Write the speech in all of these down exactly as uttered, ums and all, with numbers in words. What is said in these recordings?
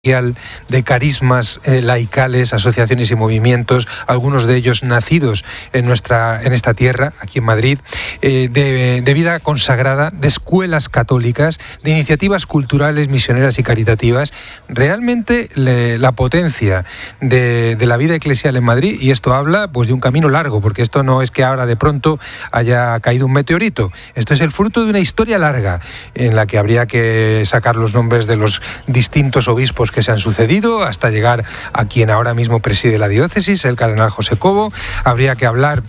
de carismas eh, laicales, asociaciones y movimientos, algunos de ellos nacidos en nuestra en esta tierra, aquí en Madrid, eh, de, de vida consagrada, de escuelas católicas, de iniciativas culturales, misioneras y caritativas. Realmente le, la potencia de, de la vida eclesial en Madrid, y esto habla pues de un camino largo, porque esto no es que ahora de pronto haya caído un meteorito, esto es el fruto de una historia larga en la que habría que sacar los nombres de los distintos obispos que se han sucedido hasta llegar a quien ahora mismo preside la diócesis, el cardenal José Cobo. Habría que hablar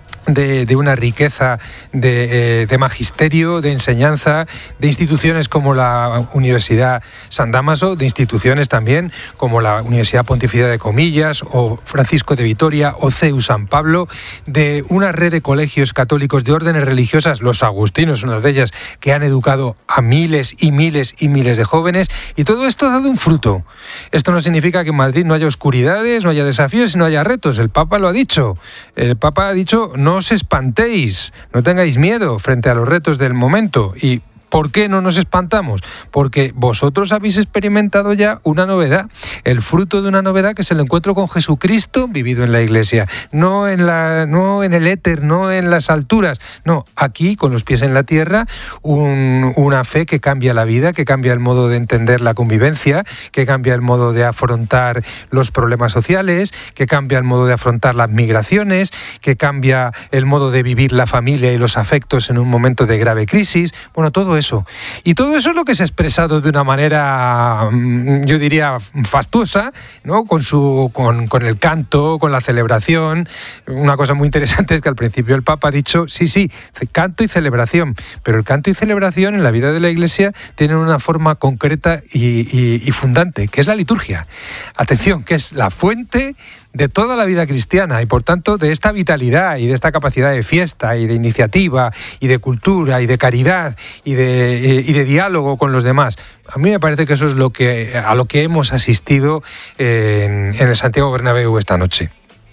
De, de una riqueza de, eh, de magisterio, de enseñanza, de instituciones como la Universidad San Dámaso, de instituciones también como la Universidad Pontificia de Comillas o Francisco de Vitoria o C E U San Pablo, de una red de colegios católicos de órdenes religiosas, los agustinos, una de ellas, que han educado a miles y miles y miles de jóvenes, y todo esto ha dado un fruto. Esto no significa que en Madrid no haya oscuridades, no haya desafíos y no haya retos. El Papa lo ha dicho. El Papa ha dicho: no No os espantéis, no tengáis miedo frente a los retos del momento. ¿Y por qué no nos espantamos? Porque vosotros habéis experimentado ya una novedad, el fruto de una novedad, que es el encuentro con Jesucristo vivido en la Iglesia, no en la, no en el éter, no en las alturas, no, aquí con los pies en la tierra, un, una fe que cambia la vida, que cambia el modo de entender la convivencia, que cambia el modo de afrontar los problemas sociales, que cambia el modo de afrontar las migraciones, que cambia el modo de vivir la familia y los afectos en un momento de grave crisis. Bueno, todo eso. Y todo eso es lo que se ha expresado de una manera, yo diría, fastuosa, ¿no? Con su, con, con el canto, con la celebración. Una cosa muy interesante es que al principio el Papa ha dicho, sí, sí, canto y celebración, pero el canto y celebración en la vida de la Iglesia tienen una forma concreta y, y, y fundante, que es la liturgia. Atención, que es la fuente de toda la vida cristiana y por tanto de esta vitalidad y de esta capacidad de fiesta y de iniciativa y de cultura y de caridad y de, y de diálogo con los demás. A mí me parece que eso es lo que, a lo que hemos asistido en, en el Santiago Bernabéu esta noche.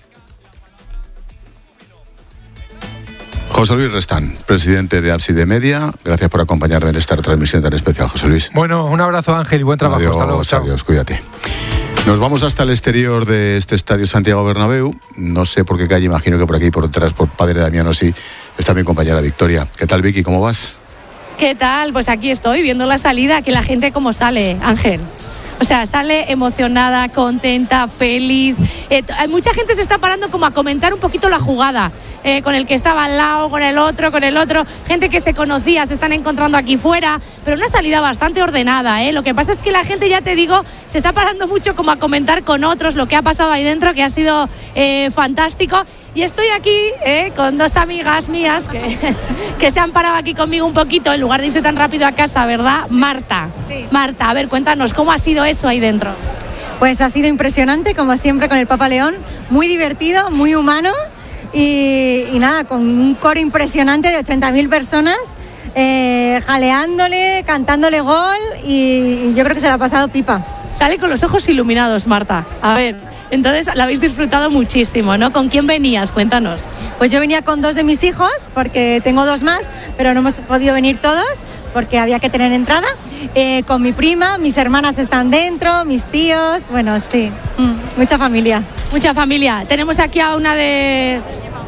José Luis Restán, presidente de Ábside Media, gracias por acompañarme en esta transmisión tan especial, José Luis. Bueno, un abrazo, Ángel, y buen trabajo. Adiós, hasta luego. Chao. Adiós, cuídate. Nos vamos hasta el exterior de este estadio Santiago Bernabéu. No sé por qué calle, imagino que por aquí, por detrás, por Padre Damiano, sí, está mi compañera Victoria. ¿Qué tal, Vicky? ¿Cómo vas? ¿Qué tal? Pues aquí estoy, viendo la salida, que la gente cómo sale, Ángel. O sea, sale emocionada, contenta, feliz. Eh, mucha gente se está parando como a comentar un poquito la jugada, eh, con el que estaba al lado, con el otro, con el otro. Gente que se conocía, se están encontrando aquí fuera, pero una salida bastante ordenada, ¿eh? Lo que pasa es que la gente, ya te digo, se está parando mucho como a comentar con otros lo que ha pasado ahí dentro, que ha sido eh, fantástico. Y estoy aquí eh, con dos amigas mías que, que se han parado aquí conmigo un poquito, en lugar de irse tan rápido a casa, ¿verdad? Marta, sí. Marta, a ver, cuéntanos, ¿cómo ha sido eso ahí dentro? Pues ha sido impresionante, como siempre, con el Papa León, muy divertido, muy humano y, y nada, con un coro impresionante de ochenta mil personas, eh, jaleándole, cantándole gol y, y yo creo que se lo ha pasado pipa. Sale con los ojos iluminados, Marta. A ver, entonces la habéis disfrutado muchísimo, ¿no? ¿Con quién venías? Cuéntanos. Pues yo venía con dos de mis hijos, porque tengo dos más, pero no hemos podido venir todos, porque había que tener entrada. Eh, con mi prima, mis hermanas están dentro, mis tíos, bueno, sí, mm, mucha familia. Mucha familia. Tenemos aquí a una de,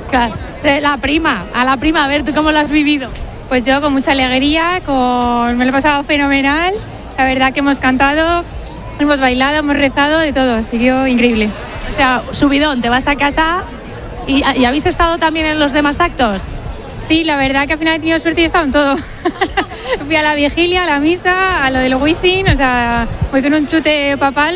de la prima, a la prima, a ver, ¿tú cómo lo has vivido? Pues yo con mucha alegría, con me lo he pasado fenomenal, la verdad que hemos cantado, hemos bailado, hemos rezado, de todo, ha sido increíble. O sea, subidón, te vas a casa y, y ¿habéis estado también en los demás actos? Sí, la verdad que al final he tenido suerte y he estado en todo. Fui a la vigilia, a la misa, a lo del Wizzing, o sea, voy con un chute papal.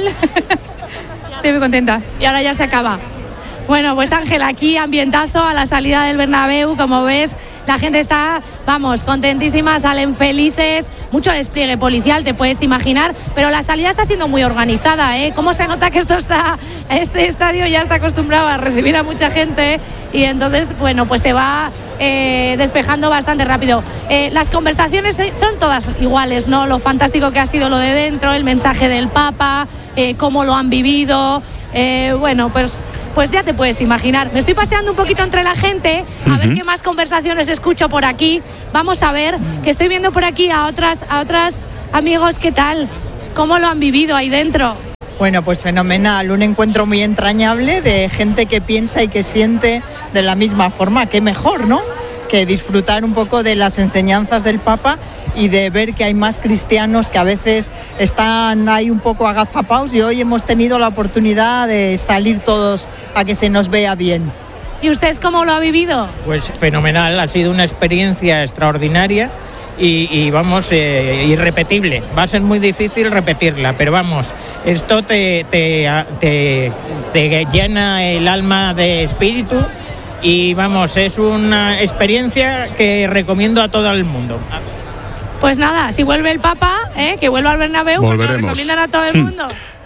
Estoy muy contenta. Y ahora ya se acaba. Bueno, pues Ángel, aquí ambientazo a la salida del Bernabéu, como ves, la gente está, vamos, contentísima, salen felices, mucho despliegue policial, te puedes imaginar, pero la salida está siendo muy organizada, ¿eh? ¿Cómo se nota que esto está, este estadio ya está acostumbrado a recibir a mucha gente y entonces, bueno, pues se va eh, despejando bastante rápido. Eh, las conversaciones son todas iguales, ¿no? Lo fantástico que ha sido lo de dentro, el mensaje del Papa, eh, cómo lo han vivido. Eh, bueno, pues, pues ya te puedes imaginar. Me estoy paseando un poquito entre la gente a uh-huh. ver qué más conversaciones escucho por aquí. Vamos a ver, que estoy viendo por aquí a otras, a otros amigos. ¿Qué tal? ¿Cómo lo han vivido ahí dentro? Bueno, pues fenomenal, un encuentro muy entrañable de gente que piensa y que siente de la misma forma, qué mejor, ¿no?, que disfrutar un poco de las enseñanzas del Papa y de ver que hay más cristianos que a veces están ahí un poco agazapados, y hoy hemos tenido la oportunidad de salir todos a que se nos vea bien. ¿Y usted cómo lo ha vivido? Pues fenomenal, ha sido una experiencia extraordinaria y, y vamos, eh, irrepetible. Va a ser muy difícil repetirla, pero vamos, esto te, te, te, te llena el alma de espíritu y vamos, es una experiencia que recomiendo a todo el mundo. Pues nada, si vuelve el Papa, ¿eh? que vuelva al Bernabéu, porque lo recomiendan a todo el mundo.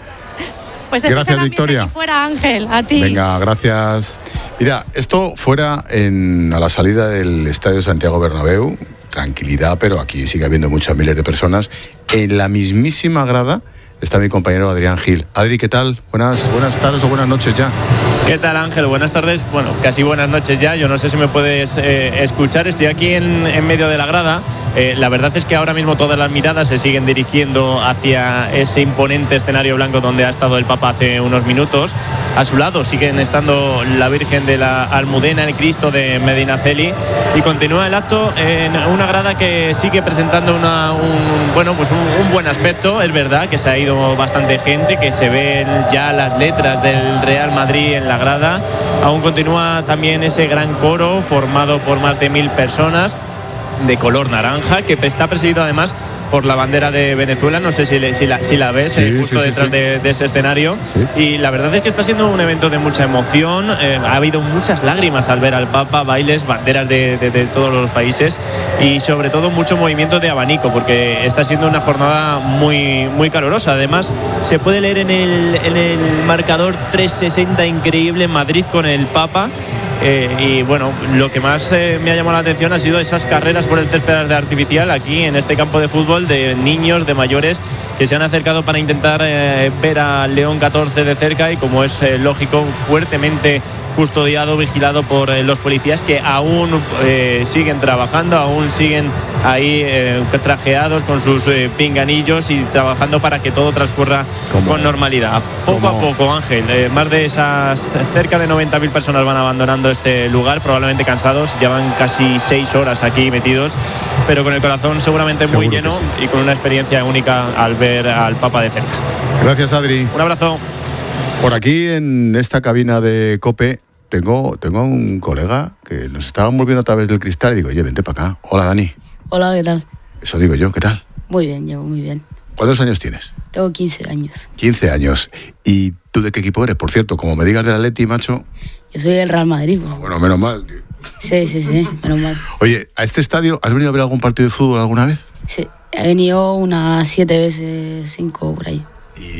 Pues este gracias, es el Victoria. Fuera, Ángel, a ti. Venga, gracias. Mira, esto fuera en, a la salida del Estadio Santiago Bernabéu, tranquilidad, pero aquí sigue habiendo muchas miles de personas. En la mismísima grada está mi compañero Adrián Gil. Adri, ¿qué tal? Buenas, buenas tardes o buenas noches ya. ¿Qué tal, Ángel? Buenas tardes. Bueno, casi buenas noches ya. Yo no sé si me puedes eh, escuchar. Estoy aquí en, en medio de la grada. Eh, la verdad es que ahora mismo todas las miradas se siguen dirigiendo hacia ese imponente escenario blanco donde ha estado el Papa hace unos minutos. A su lado siguen estando la Virgen de la Almudena, el Cristo de Medinaceli, y continúa el acto en una grada que sigue presentando una, un, bueno, pues un, un buen aspecto. Es verdad que se ha ido bastante gente, que se ven ya las letras del Real Madrid en la grada. Aún continúa también ese gran coro formado por más de mil personas de color naranja, que está presidido además por la bandera de Venezuela. No sé si, le, si, la, si la ves, sí, eh, justo sí, detrás sí, sí. De, de ese escenario. Sí. Y la verdad es que está siendo un evento de mucha emoción. Eh, ha habido muchas lágrimas al ver al Papa, bailes, banderas de, de, de todos los países y sobre todo mucho movimiento de abanico, porque está siendo una jornada muy, muy calurosa. Además, se puede leer en el, en el marcador trescientos sesenta increíble Madrid con el Papa. Eh, y bueno, lo que más eh, me ha llamado la atención ha sido esas carreras por el césped de artificial aquí en este campo de fútbol, de niños, de mayores que se han acercado para intentar eh, ver a León catorce de cerca, y como es eh, lógico, fuertemente custodiado, vigilado por eh, los policías, que aún eh, siguen trabajando, aún siguen ahí eh, trajeados con sus eh, pinganillos y trabajando para que todo transcurra ¿Cómo? con normalidad. Poco ¿Cómo? a poco, Ángel, eh, más de esas cerca de noventa mil personas van abandonando este lugar, probablemente cansados, llevan casi seis horas aquí metidos, pero con el corazón seguramente Seguro muy lleno sí. y con una experiencia única al ver al Papa de cerca. Gracias, Adri. Un abrazo. Por aquí en esta cabina de COPE tengo, tengo a un colega que nos estábamos viendo a través del cristal y digo, oye, vente para acá. Hola, Dani. Hola, ¿qué tal? Eso digo yo, ¿qué tal? Muy bien, yo muy bien. ¿Cuántos años tienes? Tengo quince años. quince años. ¿Y tú de qué equipo eres? Por cierto, como me digas del Atleti, macho... Yo soy del Real Madrid. Pues. Ah, bueno, menos mal, tío. Sí, sí, sí, menos mal. Oye, ¿a este estadio has venido a ver algún partido de fútbol alguna vez? Sí, he venido unas siete veces, cinco por ahí.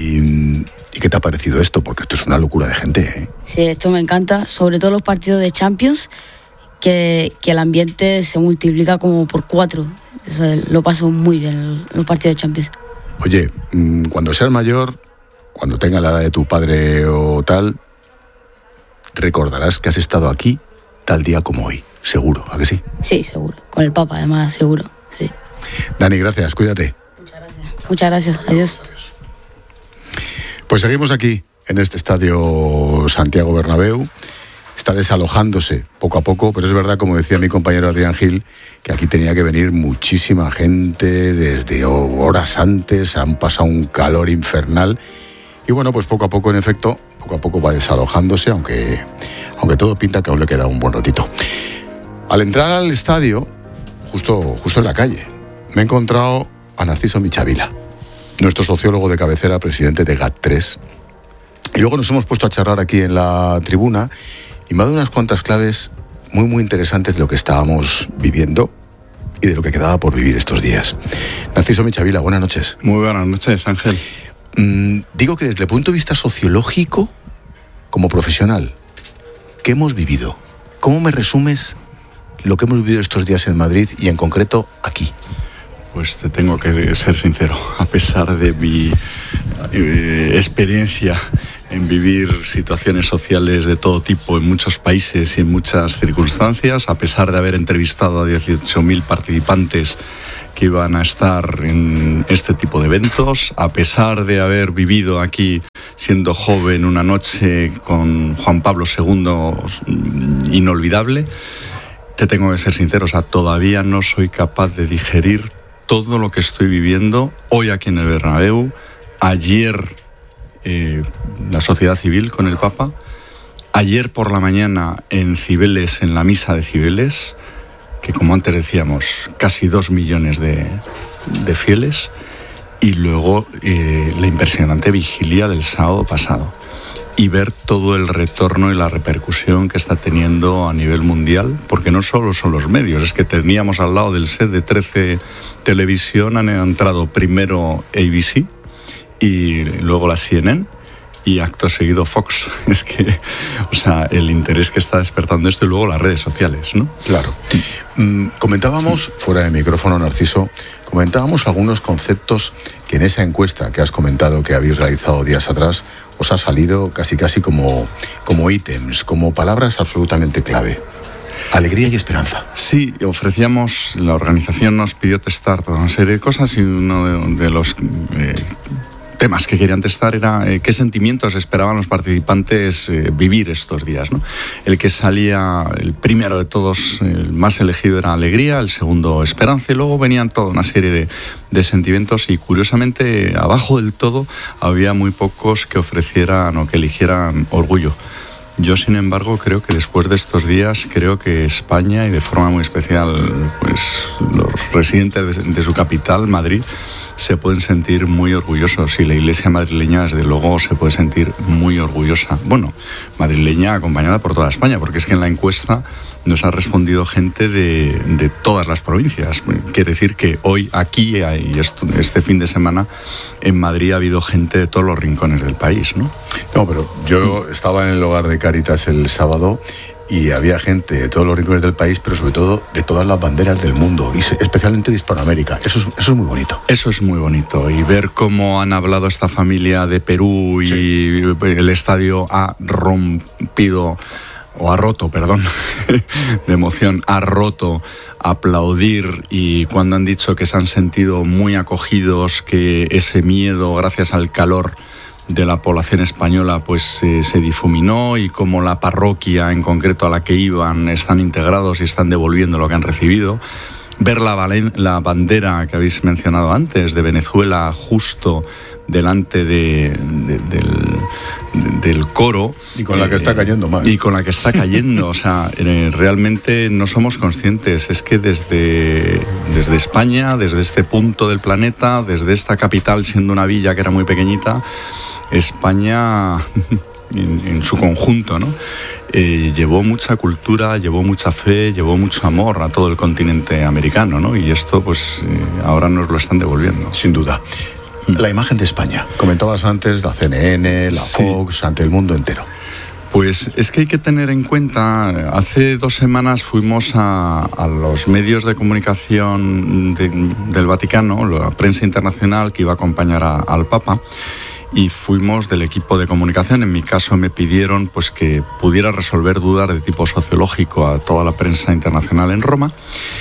¿Y, ¿y qué te ha parecido esto? Porque esto es una locura de gente, ¿eh? Sí, esto me encanta, sobre todo los partidos de Champions, que, que el ambiente se multiplica como por cuatro. Eso lo paso muy bien, los partidos de Champions. Oye, cuando seas mayor, cuando tengas la edad de tu padre o tal, recordarás que has estado aquí tal día como hoy, seguro, ¿a que sí? Sí, seguro, con el Papa además, seguro, sí. Dani, gracias, cuídate. Muchas gracias. Muchas gracias, adiós. Pues seguimos aquí, en este estadio Santiago Bernabéu. Está desalojándose poco a poco, pero es verdad, como decía mi compañero Adrián Gil, que aquí tenía que venir muchísima gente desde horas antes, han pasado un calor infernal. Y bueno, pues poco a poco, en efecto, poco a poco va desalojándose, aunque, aunque todo pinta que aún le queda un buen ratito. Al entrar al estadio, justo, justo en la calle, me he encontrado a Narciso Michavila, nuestro sociólogo de cabecera, presidente de G A T tres. Y luego nos hemos puesto a charlar aquí en la tribuna y me ha dado unas cuantas claves muy, muy interesantes de lo que estábamos viviendo y de lo que quedaba por vivir estos días. Narciso Michavila, buenas noches. Muy buenas noches, Ángel. Mm, digo que desde el punto de vista sociológico, como profesional, ¿qué hemos vivido? ¿Cómo me resumes lo que hemos vivido estos días en Madrid y en concreto aquí? Pues te tengo que ser sincero, a pesar de mi eh, experiencia en vivir situaciones sociales de todo tipo en muchos países y en muchas circunstancias, a pesar de haber entrevistado a dieciocho mil participantes que iban a estar en este tipo de eventos, a pesar de haber vivido aquí siendo joven, una noche con Juan Pablo segundo inolvidable. Te tengo que ser sincero, o sea, todavía no soy capaz de digerir todo lo que estoy viviendo hoy aquí en el Bernabéu, ayer eh, la sociedad civil con el Papa, ayer por la mañana en Cibeles, en la misa de Cibeles, que como antes decíamos, casi dos millones de, de fieles, y luego eh, la impresionante vigilia del sábado pasado. Y ver todo el retorno y la repercusión que está teniendo a nivel mundial, porque no solo son los medios, es que teníamos al lado del set de trece Televisión, han entrado primero A B C y luego la C N N y acto seguido Fox. Es que, o sea, el interés que está despertando esto y luego las redes sociales, ¿no? Claro. Mm, comentábamos, fuera de micrófono, Narciso, comentábamos algunos conceptos que en esa encuesta que has comentado que habéis realizado días atrás os ha salido casi casi como, como ítems, como palabras absolutamente clave. Alegría y esperanza. Sí, ofrecíamos, la organización nos pidió testar toda una serie de cosas y uno de, de los eh, temas que querían testar era eh, qué sentimientos esperaban los participantes eh, vivir estos días, ¿no? El que salía, el primero de todos, el más elegido era alegría, el segundo esperanza, y luego venían toda una serie de, de sentimientos, y curiosamente abajo del todo había muy pocos que ofrecieran o que eligieran orgullo. Yo, sin embargo, creo que después de estos días, creo que España, y de forma muy especial pues los residentes de, de su capital, Madrid, se pueden sentir muy orgullosos, y la Iglesia madrileña, desde luego, se puede sentir muy orgullosa. Bueno, madrileña acompañada por toda España, porque es que en la encuesta nos ha respondido gente de, de todas las provincias. Quiere decir que hoy, aquí y este fin de semana, en Madrid ha habido gente de todos los rincones del país, ¿no? No, pero yo estaba en el hogar de Cáritas el sábado y había gente de todos los rincones del país, pero sobre todo de todas las banderas del mundo, y especialmente de Hispanoamérica. Eso es, eso es muy bonito. Eso es muy bonito. Y ver cómo han hablado esta familia de Perú y sí. El estadio ha rompido, o ha roto, perdón, de emoción, ha roto, aplaudir, y cuando han dicho que se han sentido muy acogidos, que ese miedo, gracias al calor de la población española, pues eh, se difuminó, y como la parroquia en concreto a la que iban están integrados y están devolviendo lo que han recibido. Ver la, valen- la bandera que habéis mencionado antes de Venezuela justo delante de, de, del, de, del coro. Y con la que está cayendo más. Y con la que está cayendo. O sea, eh, realmente no somos conscientes. Es que desde, desde España, desde este punto del planeta, desde esta capital, siendo una villa que era muy pequeñita, España en, en su conjunto, ¿no? Eh, llevó mucha cultura, llevó mucha fe, llevó mucho amor a todo el continente americano, ¿no? Y esto, pues, eh, ahora nos lo están devolviendo. Sin duda. La imagen de España. Comentabas antes la C N N, la sí. Fox, ante el mundo entero. Pues es que hay que tener en cuenta, hace dos semanas fuimos a, a los medios de comunicación de, del Vaticano, la prensa internacional que iba a acompañar a, al Papa, y fuimos del equipo de comunicación. En mi caso me pidieron pues que pudiera resolver dudas de tipo sociológico a toda la prensa internacional en Roma.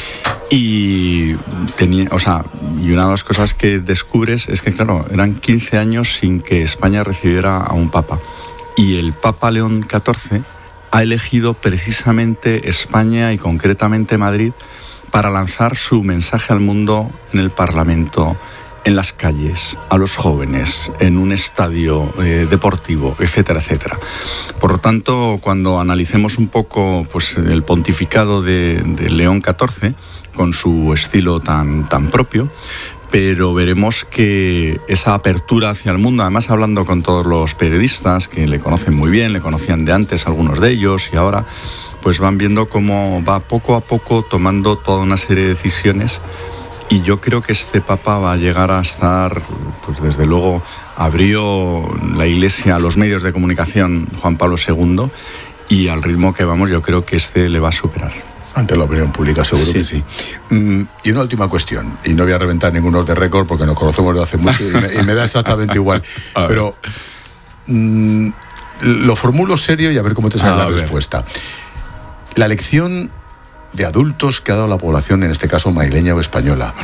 Y tenía, o sea, y una de las cosas que descubres es que, claro, eran quince años sin que España recibiera a un papa. Y el Papa León catorce ha elegido precisamente España, y concretamente Madrid, para lanzar su mensaje al mundo en el Parlamento, en las calles, a los jóvenes, en un estadio eh, deportivo, etcétera, etcétera. Por lo tanto, cuando analicemos un poco pues, el pontificado de, de León catorce, con su estilo tan, tan propio, pero veremos que esa apertura hacia el mundo, además hablando con todos los periodistas que le conocen muy bien, le conocían de antes algunos de ellos, y ahora pues van viendo cómo va poco a poco tomando toda una serie de decisiones. Y yo creo que este Papa va a llegar a estar, pues desde luego, abrió la Iglesia a los medios de comunicación Juan Pablo segundo, y al ritmo que vamos yo creo que este le va a superar. Ante la opinión pública, seguro sí. que sí. Mm, y una última cuestión, y no voy a reventar ningún off the record porque nos conocemos desde hace mucho y me, y me da exactamente igual. Pero mm, lo formulo serio y a ver cómo te sale la ver. respuesta. La lección de adultos que ha dado la población, en este caso madrileña o española, bueno,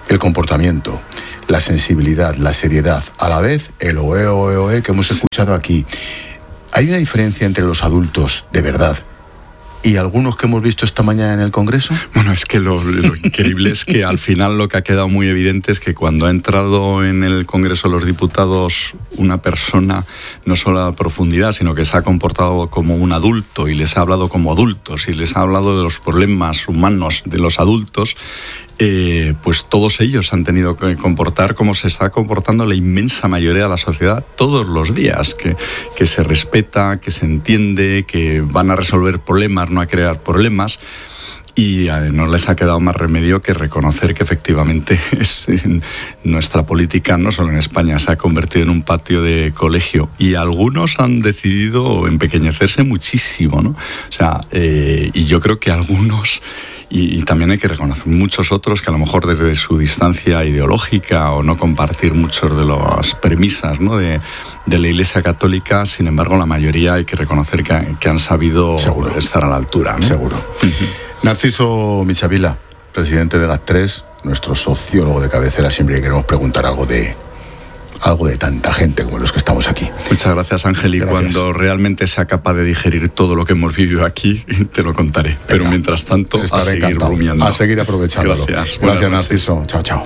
el comportamiento, la sensibilidad, la seriedad, a la vez el oe, oe, oe que hemos escuchado aquí. ¿Hay una diferencia entre los adultos de verdad y algunos que hemos visto esta mañana en el Congreso? Bueno, es que lo, lo increíble es que al final lo que ha quedado muy evidente es que cuando ha entrado en el Congreso de los Diputados una persona, no solo a profundidad, sino que se ha comportado como un adulto y les ha hablado como adultos y les ha hablado de los problemas humanos de los adultos, eh, pues todos ellos han tenido que comportar como se está comportando la inmensa mayoría de la sociedad todos los días, que, que se respeta, que se entiende, que van a resolver problemas, no a crear problemas. Y no les ha quedado más remedio que reconocer que efectivamente es, nuestra política, no solo en España, se ha convertido en un patio de colegio. Y algunos han decidido empequeñecerse muchísimo, ¿no? O sea, eh, y yo creo que algunos, y, y también hay que reconocer muchos otros que a lo mejor desde su distancia ideológica o no compartir muchas de las premisas, ¿no?, de, de la Iglesia Católica, sin embargo la mayoría hay que reconocer que, que han sabido Seguro. estar a la altura, ¿no? Seguro. Uh-huh. Narciso Michavila, presidente de GAT tres, nuestro sociólogo de cabecera, siempre que queremos preguntar algo de algo de tanta gente como los que estamos aquí. Muchas gracias, Ángel, y gracias. Cuando realmente sea capaz de digerir todo lo que hemos vivido aquí, te lo contaré. Venga, pero mientras tanto, a seguir encantado. rumiando. A seguir aprovechándolo. Gracias, gracias Narciso. Chao, chao.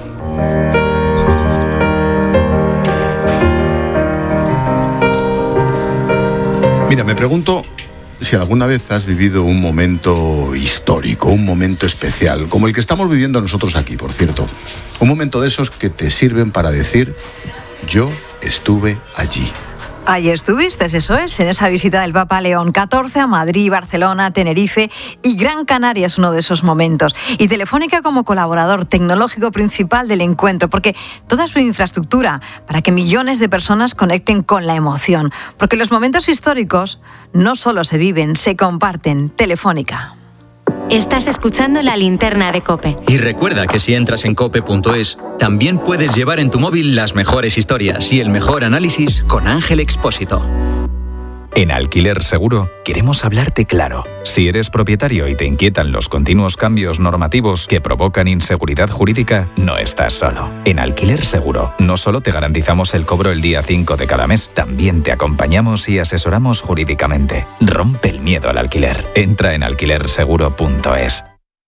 Mira, me pregunto si alguna vez has vivido un momento histórico, un momento especial, como el que estamos viviendo nosotros aquí, por cierto. Un momento de esos que te sirven para decir, yo estuve allí. Ahí estuviste, eso es, en esa visita del Papa León catorce a Madrid, Barcelona, Tenerife y Gran Canaria es uno de esos momentos. Y Telefónica como colaborador tecnológico principal del encuentro, porque toda su infraestructura para que millones de personas conecten con la emoción. Porque los momentos históricos no solo se viven, se comparten. Telefónica. Estás escuchando La Linterna de COPE. Y recuerda que si entras en cope punto es, también puedes llevar en tu móvil las mejores historias y el mejor análisis con Ángel Expósito. En Alquiler Seguro queremos hablarte claro. Si eres propietario y te inquietan los continuos cambios normativos que provocan inseguridad jurídica, no estás solo. En Alquiler Seguro no solo te garantizamos el cobro el día cinco de cada mes, también te acompañamos y asesoramos jurídicamente. Rompe el miedo al alquiler. Entra en alquiler seguro punto es.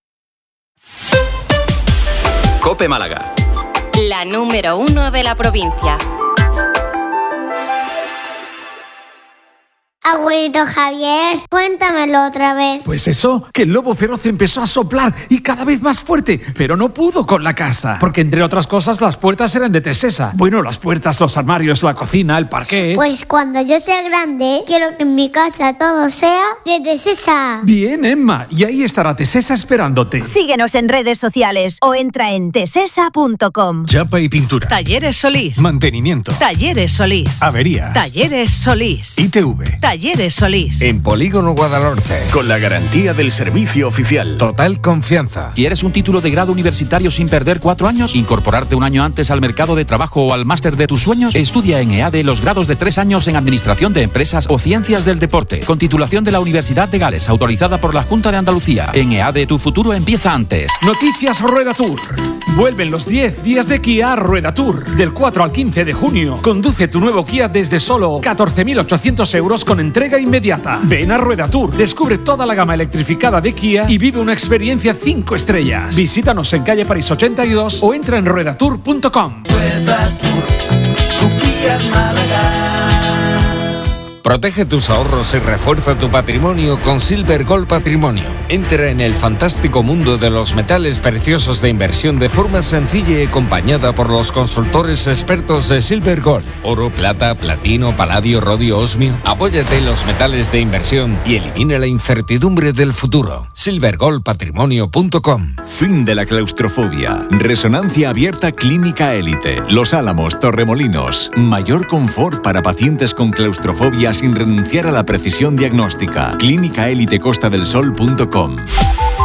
COPE Málaga. La número uno de la provincia. Abuelito Javier, cuéntamelo otra vez. Pues eso, que el lobo feroz empezó a soplar y cada vez más fuerte, pero no pudo con la casa. Porque entre otras cosas las puertas eran de Tesesa. Bueno, las puertas, los armarios, la cocina, el parqué. Pues cuando yo sea grande, quiero que en mi casa todo sea de Tesesa. Bien, Emma, y ahí estará Tesesa esperándote. Síguenos en redes sociales o entra en tesesa punto com. Chapa y pintura. Talleres Solís. Mantenimiento. Talleres Solís. Averías. Talleres Solís. I T V. Talleres Solís. En Polígono Guadalhorce. Con la garantía del servicio oficial. Total confianza. ¿Quieres un título de grado universitario sin perder cuatro años? ¿Incorporarte un año antes al mercado de trabajo o al máster de tus sueños? Estudia en EADE los grados de tres años en Administración de Empresas o Ciencias del Deporte, con titulación de la Universidad de Gales, autorizada por la Junta de Andalucía. En EADE tu futuro empieza antes. Noticias Rueda Tour. Vuelven los diez días de Kia a Rueda Tour. Del cuatro al quince de junio. Conduce tu nuevo Kia desde solo catorce mil ochocientos euros con entrega inmediata. Ven a Rueda Tour, descubre toda la gama electrificada de Kia y vive una experiencia cinco estrellas. Visítanos en calle París ochenta y dos o entra en rueda tour punto com. Rueda Tour, tu Kia Málaga. Protege tus ahorros y refuerza tu patrimonio con Silver Gold Patrimonio. Entra en el fantástico mundo de los metales preciosos de inversión de forma sencilla y acompañada por los consultores expertos de Silver Gold. Oro, plata, platino, paladio, rodio, osmio. Apóyate en los metales de inversión y elimina la incertidumbre del futuro. silver gold patrimonio punto com. Fin de la claustrofobia. Resonancia abierta Clínica Élite. Los Álamos, Torremolinos. Mayor confort para pacientes con claustrofobia sin renunciar a la precisión diagnóstica. clínica élite costa del sol punto com.